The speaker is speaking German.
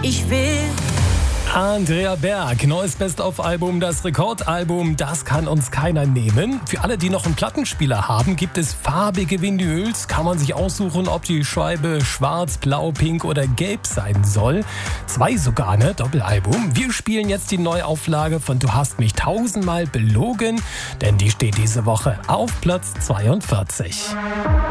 ich will. Andrea Berg, neues Best-of-Album, das Rekordalbum, das kann uns keiner nehmen. Für alle, die noch einen Plattenspieler haben, gibt es farbige Vinyls. Kann man sich aussuchen, ob die Scheibe schwarz, blau, pink oder gelb sein soll. 2 sogar, ne? Doppelalbum. Wir spielen jetzt die Neuauflage von Du hast mich tausendmal belogen, denn die steht diese Woche auf Platz 42.